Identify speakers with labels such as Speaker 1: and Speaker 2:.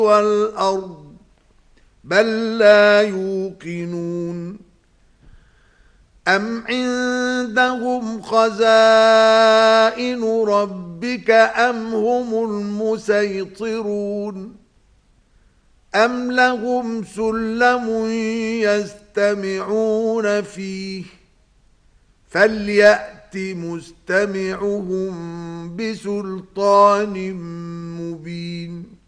Speaker 1: والأرض بل لا يوقنون أم عندهم خزائن ربك أم هم المسيطرون أم لهم سلم يستمعون فيه فليأت مستمعهم بسلطان مبين